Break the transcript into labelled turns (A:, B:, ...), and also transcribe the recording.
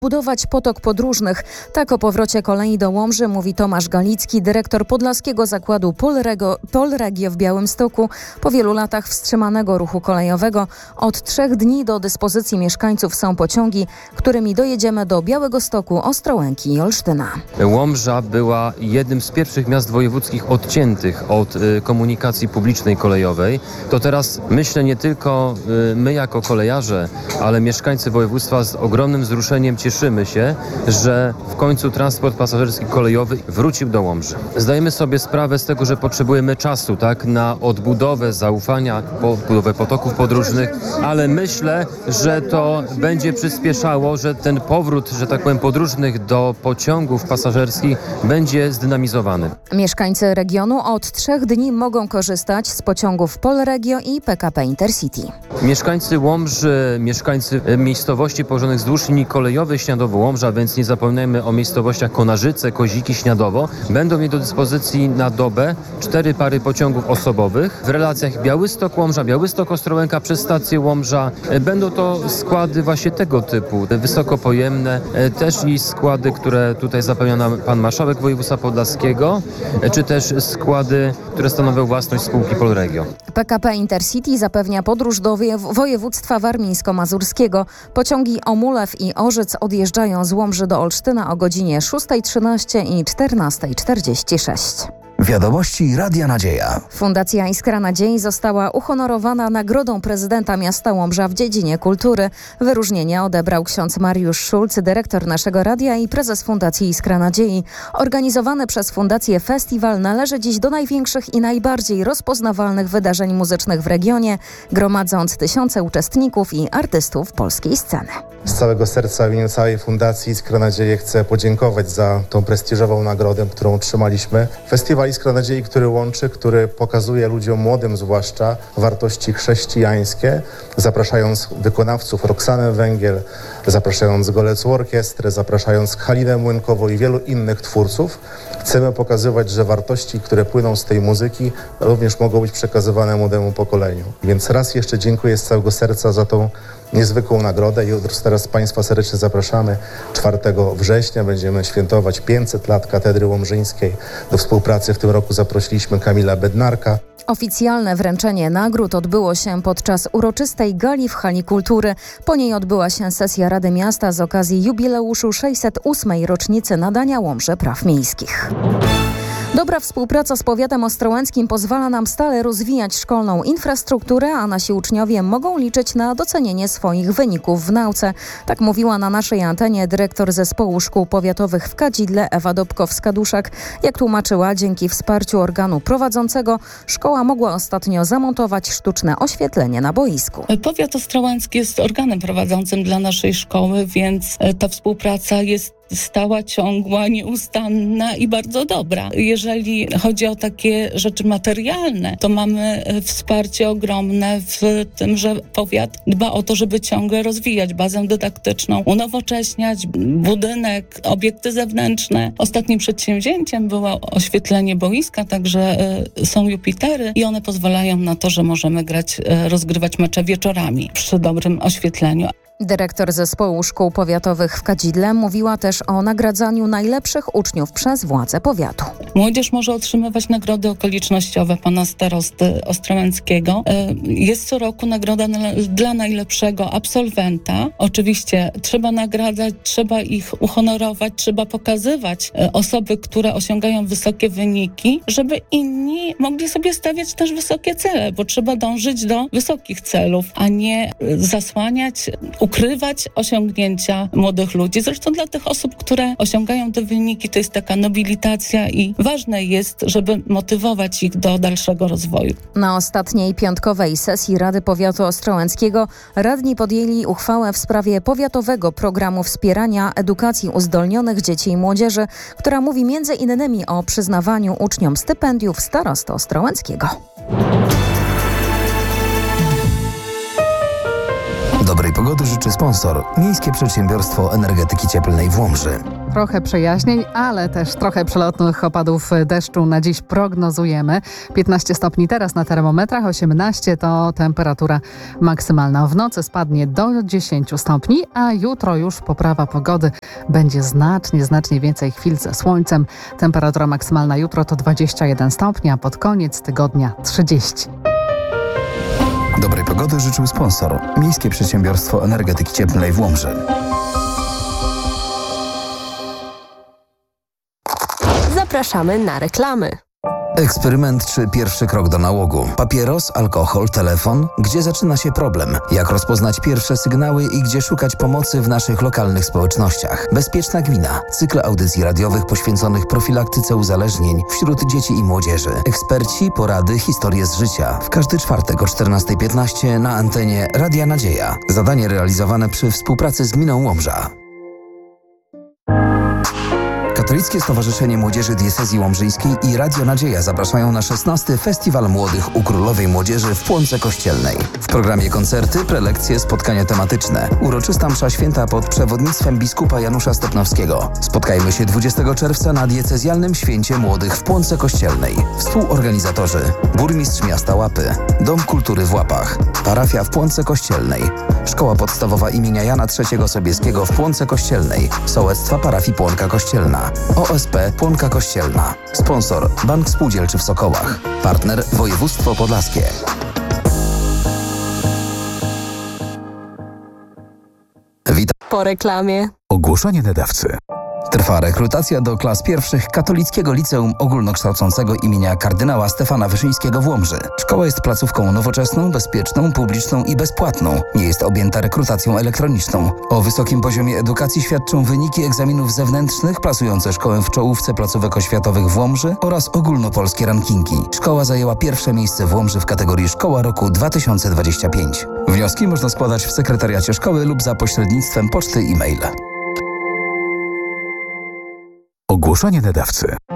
A: budować potok podróżnych. Tak o powrocie kolei do Łomży mówi Tomasz Galicki, dyrektor Podlaskiego Zakładu Polregio w Białymstoku. Po wielu latach wstrzymanego ruchu kolejowego od 3 dni do dyspozycji mieszkańców są pociągi, którymi dojedziemy do Białegostoku, Ostrołęki i Olsztyna.
B: Łomża była jednym z pierwszych miast wojewódzkich odciętych od komunikacji publicznej kolejowej. To teraz myślę nie tylko my jako kolejarze, ale mieszkańcy województwa z ogromnym wzruszeniem cieszymy się, że w końcu transport pasażerski kolejowy wrócił do Łomży. Zdajemy sobie sprawę z tego, że potrzebujemy czasu, tak, na odbudowę zaufania, budowę potoków podróżnych, ale myślę, że to będzie przyspieszało, że ten powrót, że tak powiem, podróżnych do pociągów pasażerskich będzie zdynamizowany.
A: Mieszkańcy regionu od 3 dni mogą korzystać z pociągów Polregio i PKP Intercity.
B: Mieszkańcy Łomży, mieszkańcy miejscowości położonych wzdłuż linii kolejowej Śniadowo-Łomża, więc nie zapominajmy o miejscowościach Konarzyce, Koziki, Śniadowo, będą mieć do dyspozycji na dobę 4 pary pociągów osobowych w relacjach Białystok-Łomża, Białystok-Ostrołęka przez stację Łomża. Będą to składy właśnie tego typu, wysokopojemne, też i składy, które tutaj zapewnia nam pan marszałek województwa podlaskiego, czy też składy, które stanowią własność spółki Polregio.
A: PKP Intercity zapewnia podróż do województwa warmińsko-mazurskiego. Pociągi Omulew i Orzyc odjeżdżają z Łomży do Olsztyna o godzinie 6:13 i 14:46.
C: Wiadomości Radia Nadzieja.
A: Fundacja Iskra Nadziei została uhonorowana nagrodą prezydenta miasta Łomża w dziedzinie kultury. Wyróżnienie odebrał ksiądz Mariusz Szulc, dyrektor naszego radia i prezes Fundacji Iskra Nadziei. Organizowany przez Fundację festiwal należy dziś do największych i najbardziej rozpoznawalnych wydarzeń muzycznych w regionie, gromadząc tysiące uczestników i artystów polskiej sceny.
D: Z całego serca w imieniu całej Fundacji Iskra Nadziei chcę podziękować za tą prestiżową nagrodę, którą otrzymaliśmy. Festiwal Iskra Nadziei, który łączy, który pokazuje ludziom młodym zwłaszcza wartości chrześcijańskie, zapraszając wykonawców Roxanę Węgiel, zapraszając Golecką Orkiestrę, zapraszając Halinę Młynkową i wielu innych twórców. Chcemy pokazywać, że wartości, które płyną z tej muzyki, również mogą być przekazywane młodemu pokoleniu. Więc raz jeszcze dziękuję z całego serca za tą niezwykłą nagrodę i teraz Państwa serdecznie zapraszamy. 4 września będziemy świętować 500 lat Katedry Łomżyńskiej. Do współpracy w tym roku zaprosiliśmy Kamila Bednarka.
A: Oficjalne wręczenie nagród odbyło się podczas uroczystej gali w Hali Kultury. Po niej odbyła się sesja Rady Miasta z okazji jubileuszu 608. rocznicy nadania Łomży praw miejskich. Dobra współpraca z powiatem ostrołęckim pozwala nam stale rozwijać szkolną infrastrukturę, a nasi uczniowie mogą liczyć na docenienie swoich wyników w nauce. Tak mówiła na naszej antenie dyrektor Zespołu Szkół Powiatowych w Kadzidle Ewa Dobkowska-Duszak. Jak tłumaczyła, dzięki wsparciu organu prowadzącego szkoła mogła ostatnio zamontować sztuczne oświetlenie na boisku.
E: Powiat ostrołęcki jest organem prowadzącym dla naszej szkoły, więc ta współpraca jest stała, ciągła, nieustanna i bardzo dobra. Jeżeli chodzi o takie rzeczy materialne, to mamy wsparcie ogromne w tym, że powiat dba o to, żeby ciągle rozwijać bazę dydaktyczną, unowocześniać budynek, obiekty zewnętrzne. Ostatnim przedsięwzięciem było oświetlenie boiska, także są Jupitery i one pozwalają na to, że możemy rozgrywać mecze wieczorami przy dobrym oświetleniu.
A: Dyrektor Zespołu Szkół Powiatowych w Kadzidle mówiła też o nagradzaniu najlepszych uczniów przez władze powiatu.
E: Młodzież może otrzymywać nagrody okolicznościowe pana starosty ostrołęckiego. Jest co roku nagroda dla najlepszego absolwenta. Oczywiście trzeba nagradzać, trzeba ich uhonorować, trzeba pokazywać osoby, które osiągają wysokie wyniki, żeby inni mogli sobie stawiać też wysokie cele, bo trzeba dążyć do wysokich celów, a nie zasłaniać, ukrywać osiągnięcia młodych ludzi. Zresztą dla tych osób, które osiągają te wyniki, to jest taka nobilitacja i ważne jest, żeby motywować ich do dalszego rozwoju.
A: Na ostatniej piątkowej sesji Rady Powiatu Ostrołęckiego radni podjęli uchwałę w sprawie powiatowego programu wspierania edukacji uzdolnionych dzieci i młodzieży, która mówi m.in. o przyznawaniu uczniom stypendiów starosty ostrołęckiego.
C: Dobrej pogody życzy sponsor Miejskie Przedsiębiorstwo Energetyki Cieplnej w Łomży.
F: trochę przejaśnień, ale też trochę przelotnych opadów deszczu na dziś prognozujemy. 15 stopni teraz na termometrach, 18 to temperatura maksymalna. W nocy spadnie do 10 stopni, a jutro już poprawa pogody. Będzie znacznie więcej chwil ze słońcem. Temperatura maksymalna jutro to 21 stopni, a pod koniec tygodnia 30.
C: Dobrej pogody życzył sponsor. Miejskie Przedsiębiorstwo Energetyki Cieplnej w Łomży.
G: Zapraszamy na reklamy.
C: Eksperyment czy pierwszy krok do nałogu? Papieros, alkohol, telefon? Gdzie zaczyna się problem? Jak rozpoznać pierwsze sygnały i gdzie szukać pomocy w naszych lokalnych społecznościach? Bezpieczna gmina. Cykl audycji radiowych poświęconych profilaktyce uzależnień wśród dzieci i młodzieży. Eksperci, porady, historie z życia. W każdy czwartek o 14:15 na antenie Radia Nadzieja. Zadanie realizowane przy współpracy z Gminą Łomża. Katolickie Stowarzyszenie Młodzieży Diecezji Łomżyńskiej i Radio Nadzieja zapraszają na 16. Festiwal Młodych u Królowej Młodzieży w Płonce Kościelnej. W programie koncerty, prelekcje, spotkania tematyczne. Uroczysta msza święta pod przewodnictwem biskupa Janusza Stopnowskiego. Spotkajmy się 20 czerwca na diecezjalnym święcie młodych w Płonce Kościelnej. Współorganizatorzy: burmistrz miasta Łapy, Dom Kultury w Łapach, parafia w Płonce Kościelnej, Szkoła Podstawowa imienia Jana III Sobieskiego w Płonce Kościelnej, sołectwa parafii Płonka Kościelna, OSP Płonka Kościelna. Sponsor: Bank Spółdzielczy w Sokołach. Partner: Województwo Podlaskie. Witam.
G: Po reklamie.
C: Ogłoszenie nadawcy. Trwa rekrutacja do klas pierwszych Katolickiego Liceum Ogólnokształcącego imienia kardynała Stefana Wyszyńskiego w Łomży. Szkoła jest placówką nowoczesną, bezpieczną, publiczną i bezpłatną. Nie jest objęta rekrutacją elektroniczną. O wysokim poziomie edukacji świadczą wyniki egzaminów zewnętrznych plasujące szkołę w czołówce placówek oświatowych w Łomży oraz ogólnopolskie rankingi. Szkoła zajęła pierwsze miejsce w Łomży w kategorii Szkoła Roku 2025. Wnioski można składać w sekretariacie szkoły lub za pośrednictwem poczty e-mail. Ogłoszenie nadawcy.